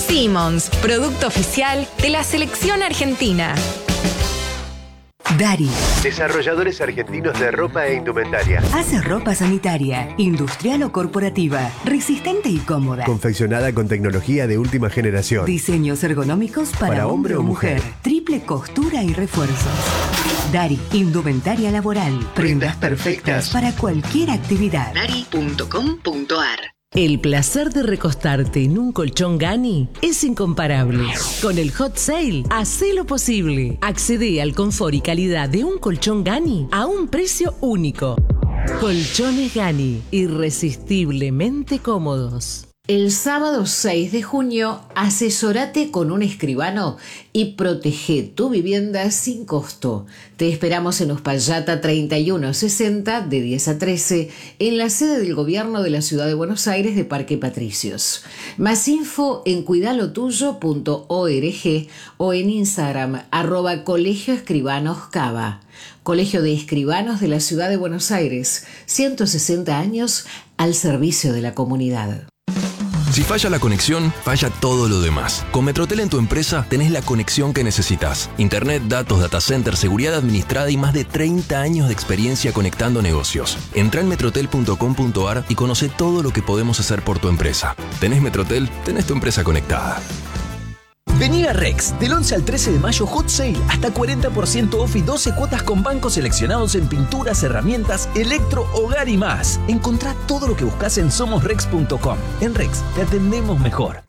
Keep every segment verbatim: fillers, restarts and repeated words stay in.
Simmons, producto oficial de la selección argentina. Dari. Desarrolladores argentinos de ropa e indumentaria. Hace ropa sanitaria, industrial o corporativa, resistente y cómoda. Confeccionada con tecnología de última generación. Diseños ergonómicos para, para hombre o mujer. mujer. Triple costura y refuerzos. Dari, indumentaria laboral. Prendas perfectas para cualquier actividad. dari punto com punto ar. El placer de recostarte en un colchón Gani es incomparable. Con el Hot Sale, hacé lo posible. Accede al confort y calidad de un colchón Gani a un precio único. Colchones Gani, irresistiblemente cómodos. El sábado seis de junio, asesórate con un escribano y protege tu vivienda sin costo. Te esperamos en Uspallata treinta y uno sesenta de diez a trece en la sede del Gobierno de la Ciudad de Buenos Aires de Parque Patricios. Más info en cuidalotuyo punto org o en Instagram arroba Colegio Escribanos Cava. Colegio de Escribanos de la Ciudad de Buenos Aires, ciento sesenta años al servicio de la comunidad. Si falla la conexión, falla todo lo demás. Con Metrotel en tu empresa tenés la conexión que necesitas. Internet, datos, data center, seguridad administrada y más de treinta años de experiencia conectando negocios. Entrá en metrotel punto com punto ar y conoce todo lo que podemos hacer por tu empresa. ¿Tenés Metrotel? Tenés tu empresa conectada. Vení a Rex, del once al trece de mayo, Hot Sale, hasta cuarenta por ciento off y doce cuotas con bancos seleccionados en pinturas, herramientas, electro, hogar y más. Encontrá todo lo que buscas en somos rex punto com. En Rex, te atendemos mejor.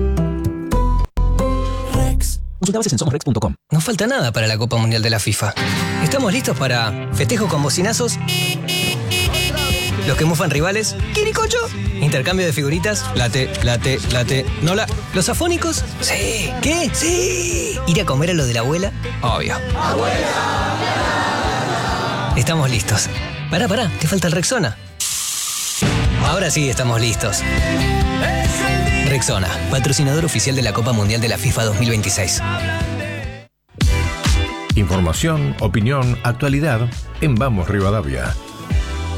Rex. Consulta bases en somos rex punto com. No falta nada para la Copa Mundial de la FIFA. Estamos listos para festejo con bocinazos, los que mufan rivales, ¡quiricocho! Intercambio de figuritas, late, late, late, nola. ¿Los afónicos? Sí. ¿Qué? Sí. ¿Ir a comer a lo de la abuela? Obvio. ¡Abuela! Estamos listos. Pará, pará, te falta el Rexona. Ahora sí estamos listos. Rexona, patrocinador oficial de la Copa Mundial de la FIFA dos mil veintiséis. Información, opinión, actualidad en Vamos Rivadavia.